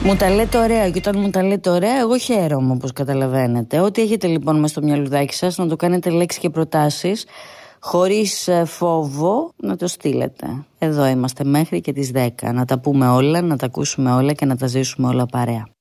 Μου τα λέτε ωραία και όταν μου τα λέτε ωραία εγώ χαίρομαι, όπως καταλαβαίνετε. Ό,τι έχετε λοιπόν μες στο μυαλουδάκι σας να το κάνετε λέξεις και προτάσεις χωρίς φόβο να το στείλετε. Εδώ είμαστε μέχρι και τις 10. Να τα πούμε όλα, να τα ακούσουμε όλα και να τα ζήσουμε όλα παρέα.